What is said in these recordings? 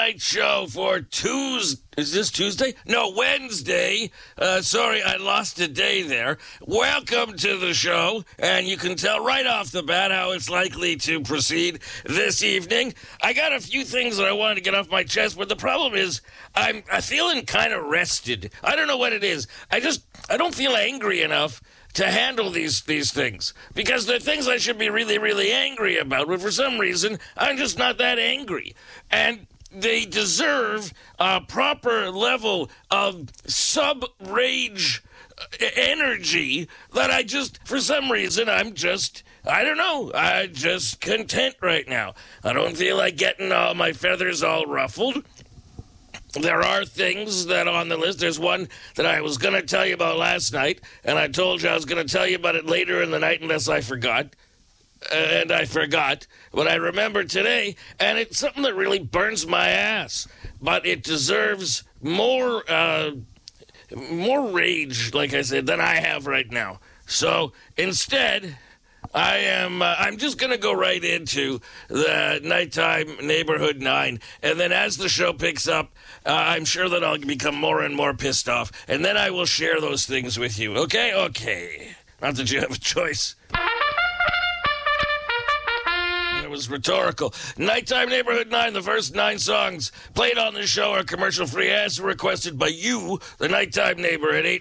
night show for Tuesday. Is this Tuesday? No, Wednesday. Sorry, I lost a day there. Welcome to the show, and you can tell right off the bat how it's likely to proceed this evening. I got a few things that I wanted to get off my chest, but the problem is I'm feeling kind of rested. I don't know what it is. I don't feel angry enough to handle these things, because they're things I should be really, really angry about, but for some reason, I'm just not that angry. And they deserve a proper level of sub-rage energy that for some reason, I'm just content right now. I don't feel like getting all my feathers all ruffled. There are things that on the list. There's one that I was going to tell you about last night, and I told you I was going to tell you about it later in the night unless I forgot. And I forgot. But I remember today, and it's something that really burns my ass. But it deserves more rage, like I said, than I have right now. So instead, I'm just going to go right into the Nighttime Neighborhood 9. And then as the show picks up, I'm sure that I'll become more and more pissed off. And then I will share those things with you. Okay? Okay. Not that you have a choice. It was rhetorical. Nighttime Neighborhood 9, the first 9 songs played on the show are commercial-free as requested by you, the Nighttime Neighbor, at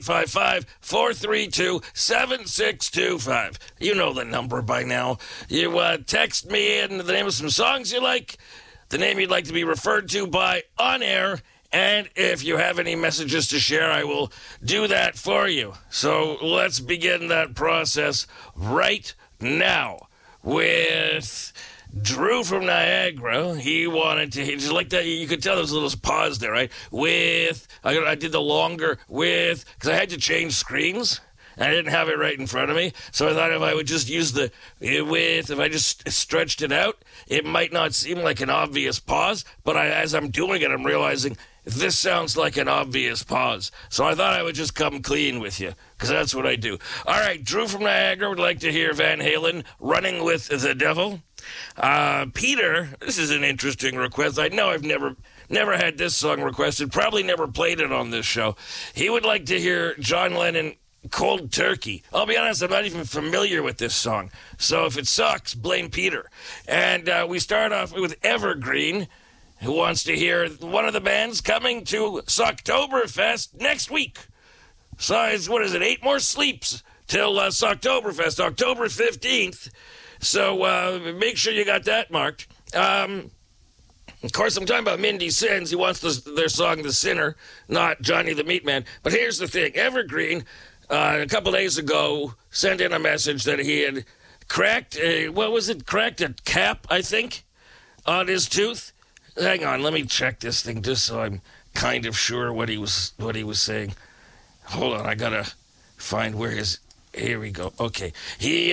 855-432-7625. You know the number by now. You text me in the name of some songs you like, the name you'd like to be referred to by on air, and if you have any messages to share, I will do that for you. So let's begin that process right now with Drew from Niagara. He just like that. You could tell there was a little pause there, right? I did the longer because I had to change screens. I didn't have it right in front of me, so I thought if I would just use if I just stretched it out, it might not seem like an obvious pause, but as I'm doing it, I'm realizing this sounds like an obvious pause. So I thought I would just come clean with you, because that's what I do. All right, Drew from Niagara would like to hear Van Halen, Running with the Devil. Peter, this is an interesting request. I know I've never had this song requested, probably never played it on this show. He would like to hear John Lennon, Cold Turkey. I'll be honest, I'm not even familiar with this song. So if it sucks, blame Peter. And we start off with Evergreen, who wants to hear one of the bands coming to Socktoberfest next week. So it's, 8 more sleeps till Socktoberfest, October 15th. So make sure you got that marked. Of course, I'm talking about Mindy Sins. He wants their song, The Sinner, not Johnny the Meat Man. But here's the thing. Evergreen, a couple days ago, sent in a message that he had cracked a cap, I think, on his tooth. Hang on, let me check this thing just so I'm kind of sure what he was saying. Hold on, I gotta find here we go. Okay. He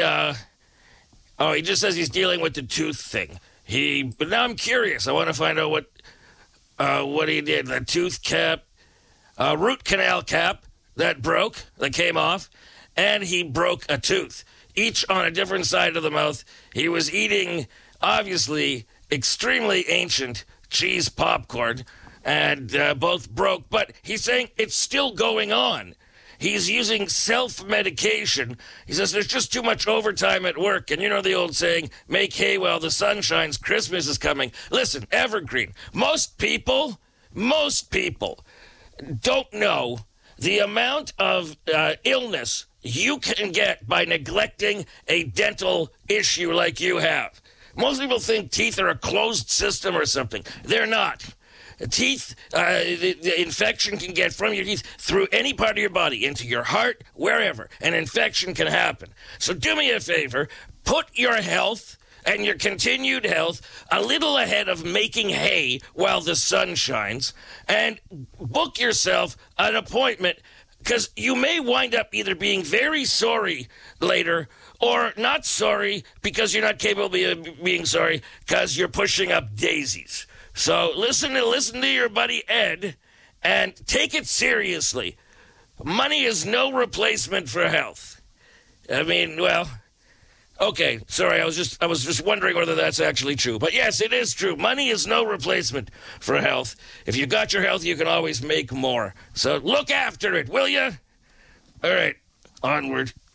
just says he's dealing with the tooth thing. But now I'm curious. I want to find out what he did. The tooth cap, root canal cap that came off, and he broke a tooth, each on a different side of the mouth. He was eating, obviously, extremely ancient cheese popcorn, and both broke. But he's saying it's still going on. He's using self-medication. He says there's just too much overtime at work. And you know the old saying, make hay while the sun shines, Christmas is coming. Listen, Evergreen, most people don't know the amount of illness you can get by neglecting a dental issue like you have. Most people think teeth are a closed system or something. They're not. Teeth, the infection can get from your teeth through any part of your body, into your heart, wherever. An infection can happen. So do me a favor, put your health and your continued health a little ahead of making hay while the sun shines, and book yourself an appointment, because you may wind up either being very sorry later or not sorry because you're not capable of being sorry because you're pushing up daisies. So listen to your buddy Ed and take it seriously. Money is no replacement for health. I mean, well, Okay, sorry, I was just wondering whether that's actually true. But yes, it is true. Money is no replacement for health. If you got your health, you can always make more. So look after it, will you? All right, onward.